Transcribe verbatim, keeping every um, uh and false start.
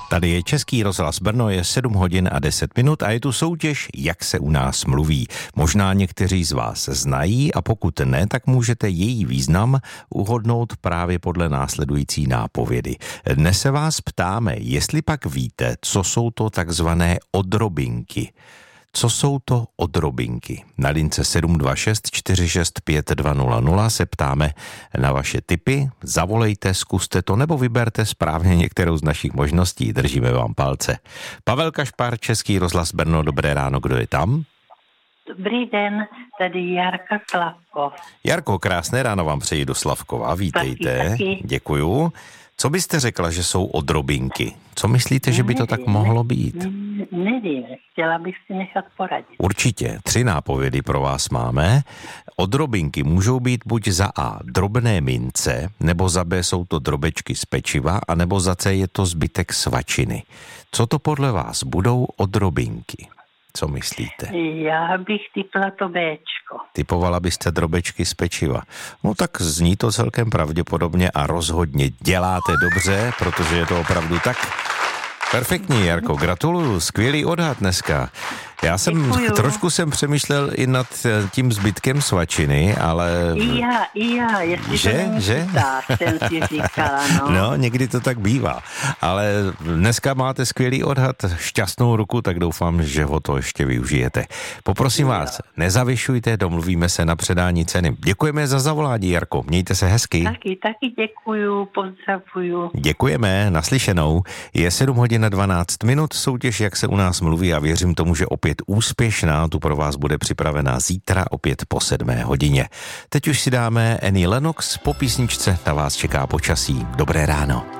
Tady je Český rozhlas Brno, je sedm hodin a deset minut a je tu soutěž Jak se u nás mluví. Možná někteří z vás znají a pokud ne, tak můžete její význam uhodnout právě podle následující nápovědy. Dnes se vás ptáme, jestli pak víte, co jsou to takzvané odrobinky. Co jsou to odrobinky? Na lince sedm dva šest čtyři šest pět dva nula nula se ptáme na vaše tipy. Zavolejte, zkuste to nebo vyberte správně některou z našich možností. Držíme vám palce. Pavel Kašpar, Český rozhlas Brno, dobré ráno, kdo je tam? Dobrý den, tady Jarka Slavkov. Jarko, krásné ráno vám přeji do Slavkova, vítejte. Taky, taky. Děkuju. Co byste řekla, že jsou odrobinky? Co myslíte, že by to tak mohlo být? Nevím, chtěla bych si nechat poradit. Určitě, tři nápovědy pro vás máme. Odrobinky můžou být buď za A drobné mince, nebo za B jsou to drobečky z pečiva, anebo za C je to zbytek svačiny. Co to podle vás budou odrobinky? Co myslíte? Já bych typla to Béčko. Typovala byste drobečky z pečiva. No tak zní to celkem pravděpodobně a rozhodně děláte dobře, protože je to opravdu tak perfektní, Jarko. Gratuluju, skvělý odhad dneska. Já jsem Děkuju. trošku jsem přemýšlel i nad tím zbytkem svačiny, ale... I já, i já, jestli že, to není že? chytá, jsem si říkala, no. No, někdy to tak bývá. Ale dneska máte skvělý odhad, šťastnou ruku, tak doufám, že ho to ještě využijete. Poprosím Jo. vás, nezavyšujte, domluvíme se na předání ceny. Děkujeme za zavolání, Jarko, mějte se hezky. Taky, taky děkuju, pozdravuju. Děkujeme, naslyšenou. Je sedm hodin a dvanáct minut, soutěž Jak se u nás mluví a věřím tomu, že opět úspěšná, tu pro vás bude připravena zítra opět po sedmé hodině. Teď už si dáme Annie Lennox, po písničce na vás čeká počasí. Dobré ráno.